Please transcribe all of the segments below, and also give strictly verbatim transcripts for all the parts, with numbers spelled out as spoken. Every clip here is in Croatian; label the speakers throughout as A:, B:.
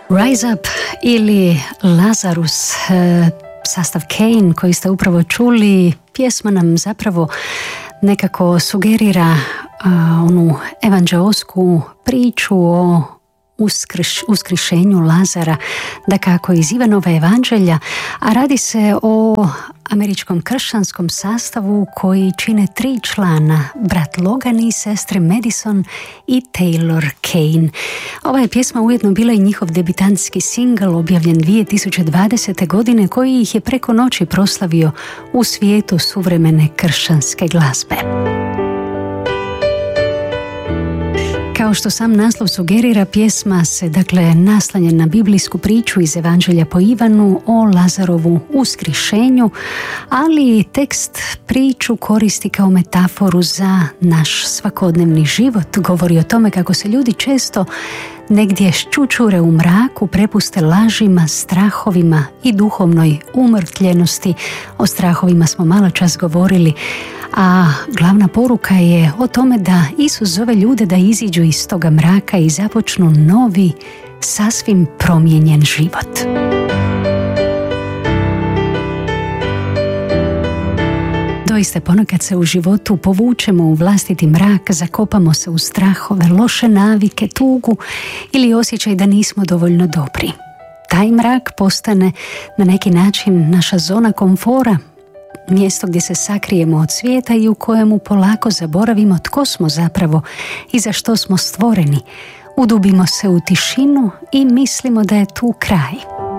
A: Rise Up ili Lazarus, sastav Cain koji ste upravo čuli, pjesma nam zapravo nekako sugerira uh, onu evanđeosku priču o uskrš, uskrišenju Lazara, dakako iz Ivanova evanđelja, a radi se o američkom kršćanskom sastavu koji čine tri člana, brat Logan i sestre Madison i Taylor Cain. Ova je pjesma ujedno bila i njihov debitanski singl objavljen dvije tisuće dvadesete. godine koji ih je preko noći proslavio u svijetu suvremene kršćanske glazbe. Kao što sam naslov sugerira, pjesma se dakle naslanja na biblijsku priču iz Evanđelja po Ivanu o Lazarovu uskrišenju, ali tekst priču koristi kao metaforu za naš svakodnevni život. Govori o tome kako se ljudi često negdje ščučure u mraku, prepuste lažima, strahovima i duhovnoj umrtljenosti. O strahovima smo malo čas govorili, a glavna poruka je o tome da Isus zove ljude da iziđu iz toga mraka i započnu novi, sasvim promijenjen život. Doista ponekad se u životu povučemo u vlastiti mrak, zakopamo se u strahove, loše navike, tugu ili osjećaj da nismo dovoljno dobri. Taj mrak postane na neki način naša zona komfora, mjesto gdje se sakrijemo od svijeta i u kojemu polako zaboravimo tko smo zapravo i za što smo stvoreni. Udubimo se u tišinu i mislimo da je tu kraj.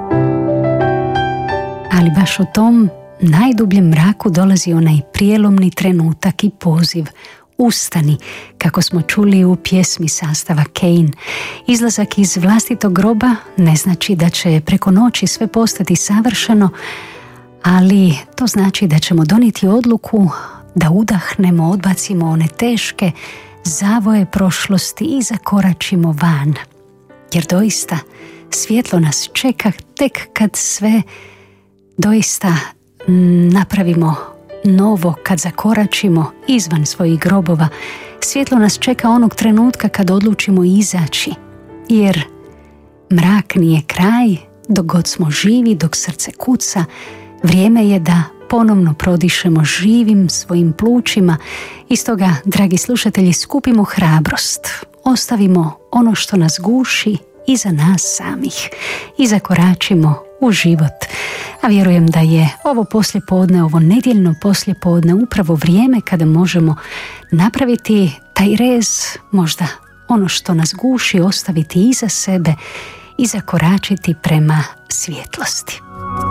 A: Ali baš u tom najdubljem mraku dolazi onaj prijelomni trenutak i poziv: ustani, kako smo čuli u pjesmi sastava Cain. Izlazak iz vlastitog groba ne znači da će preko noći sve postati savršeno, ali to znači da ćemo donijeti odluku da udahnemo, odbacimo one teške zavoje prošlosti i zakoračimo van. Jer doista svjetlo nas čeka tek kad sve doista napravimo novo, kad zakoračimo izvan svojih grobova. Svjetlo nas čeka onog trenutka kad odlučimo izaći, jer mrak nije kraj. Dok god smo živi, dok srce kuca, vrijeme je da ponovno prodišemo živim svojim plućima. I stoga, dragi slušatelji, skupimo hrabrost, ostavimo ono što nas guši iza nas samih i zakoračimo u život. A vjerujem da je ovo poslijepodne, ovo nedjeljno poslijepodne upravo vrijeme kada možemo napraviti taj rez, možda ono što nas guši ostaviti iza sebe i zakoračiti prema svjetlosti.